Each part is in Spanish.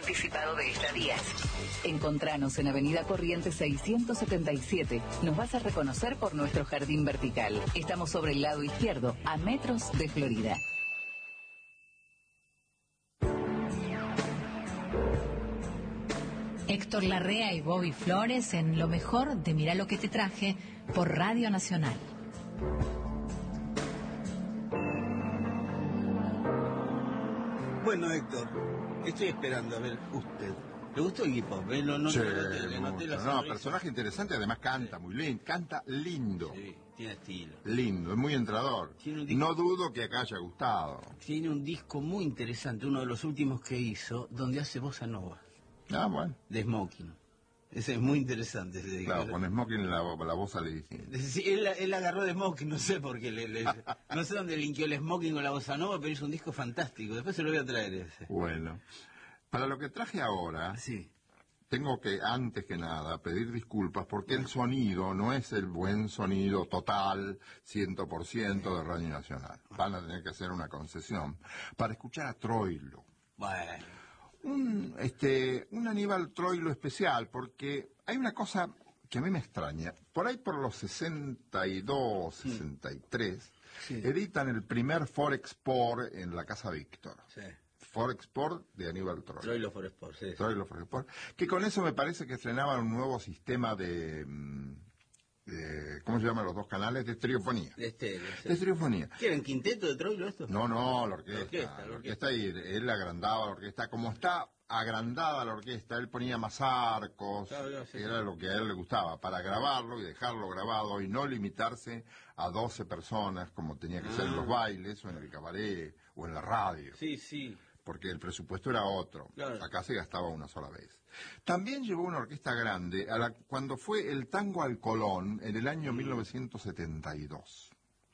anticipado de estadías. Encontranos en Avenida Corrientes 677. Nos vas a reconocer por nuestro jardín vertical. Estamos sobre el lado izquierdo, a metros de Florida. Héctor Larrea y Bobby Flores en lo mejor de Mirá lo que te traje por Radio Nacional. Bueno, Héctor, estoy esperando a ver usted. ¿Le gustó el hip hop? Sí, personaje interesante, además canta muy lindo, canta lindo. Sí, tiene estilo. Lindo, es muy entrador. No dudo que acá haya gustado. Tiene un disco muy interesante, uno de los últimos que hizo, donde hace bossa nova. Ah, bueno. De Smoking. Ese es muy interesante. Ese claro, con Smoking la bossa le dije. Sí, él agarró de Smoking, no sé por qué. No sé dónde linkeó el Smoking con la bossa nova, pero hizo un disco fantástico. Después se lo voy a traer ese. Bueno. Para lo que traje ahora, sí, tengo que, antes que nada, pedir disculpas porque el sonido no es el buen sonido total, 100% de Radio Nacional. Van a tener que hacer una concesión para escuchar a Troilo. Bueno. Un Aníbal Troilo especial, porque hay una cosa que a mí me extraña. Por ahí por los 62, 63, editan el primer Forexport en la Casa Víctor. Sí. Forexport de Aníbal Troilo. Troilo Forexport, sí. Troilo Forexport. Que con eso me parece que estrenaban un nuevo sistema de ¿cómo se llaman los dos canales? De estereofonía. De estereofonía. ¿Qué era, en quinteto de Troilo esto? No, la orquesta. Y él agrandaba la orquesta. Como está agrandada la orquesta, él ponía más arcos, era lo que a él le gustaba, para grabarlo y dejarlo grabado y no limitarse a 12 personas como tenía que ser en los bailes o en el cabaret o en la radio. Sí. Porque el presupuesto era otro. Claro. Acá se gastaba una sola vez. También llevó una orquesta grande cuando fue el Tango al Colón en el año 1972.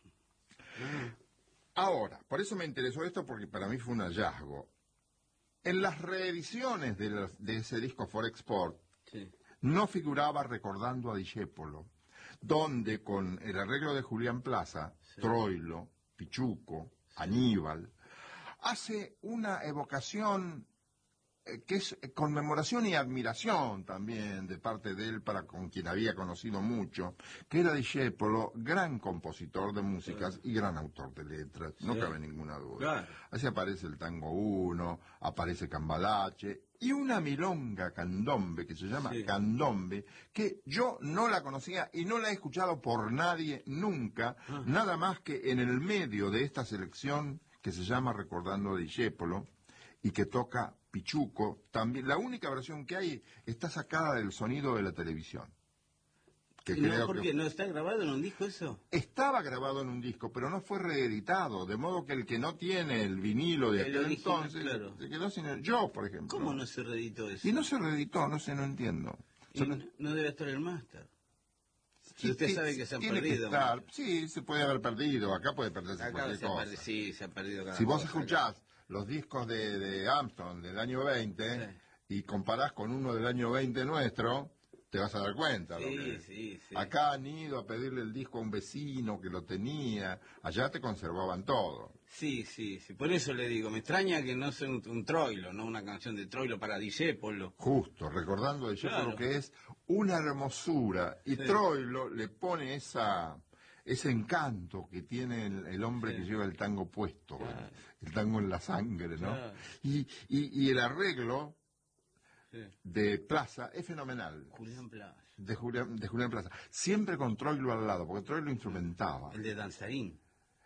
Ahora, por eso me interesó esto, porque para mí fue un hallazgo. En las reediciones de ese disco Forexport, no figuraba Recordando a Discépolo, donde con el arreglo de Julián Plaza, Troilo, Pichuco, Aníbal, hace una evocación que es conmemoración y admiración también de parte de él para con quien había conocido mucho, que era Discépolo, gran compositor de músicas y gran autor de letras, no cabe ninguna duda. Claro. Así aparece el Tango 1, aparece Cambalache y una milonga candombe que se llama Candombe, que yo no la conocía y no la he escuchado por nadie nunca, nada más que en el medio de esta selección que se llama Recordando a Discépolo y que toca Pichuco. También la única versión que hay está sacada del sonido de la televisión. Que ¿Por qué? ¿No está grabado en un disco eso? Estaba grabado en un disco, pero no fue reeditado, de modo que el que no tiene el vinilo de aquel entonces se quedó sin el... Yo, por ejemplo. ¿Cómo no se reeditó eso? Y no se reeditó, no entiendo. No debe estar el máster. Si usted sabe que se han perdido. Sí, se puede haber perdido. Acá puede perderse cualquier cosa. Sí, se ha perdido cada Si vos cosa, escuchás los discos de Armstrong del año 20 y comparás con uno del año 20 nuestro, te vas a dar cuenta. Sí. Acá han ido a pedirle el disco a un vecino que lo tenía. Allá te conservaban todo. Sí. Por eso le digo, me extraña que no sea un Troilo, no una canción de Troilo para Discépolo. Justo, recordando a Discépolo, que es una hermosura. Y Troilo le pone ese encanto que tiene el hombre que lleva el tango puesto, el tango en la sangre, ¿no? Y el arreglo de Plaza es fenomenal. Julián Plaza. De Julián Plaza. Siempre con Troilo al lado, porque Troilo instrumentaba. El de Danzarín.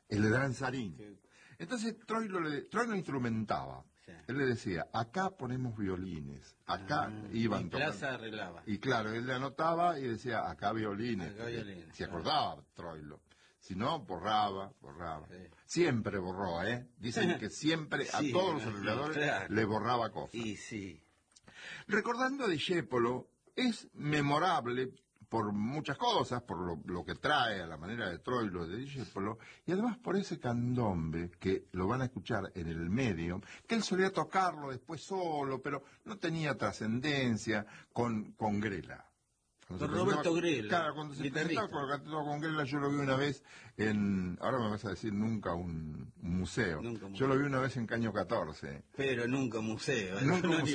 Sí. Entonces Troilo instrumentaba. Sí. Él le decía, acá ponemos violines, acá iban tocando. Plaza arreglaba. Y claro, él le anotaba y decía, acá violines. Se acordaba Troilo. Si no, borraba. Sí. Siempre borró, Dicen que siempre a todos los arregladores le borraba cosas. Sí. Recordando a Discépolo, es memorable por muchas cosas, por lo que trae a la manera de Troilo de Discépolo, y además por ese candombe, que lo van a escuchar en el medio, que él solía tocarlo después solo, pero no tenía trascendencia con Grela. Con Roberto Grela. Claro, cuando se presentaba con Grela, yo lo vi una vez ahora me vas a decir nunca un museo. Yo lo vi una vez en Caño 14. Pero nunca un museo. Nunca un museo.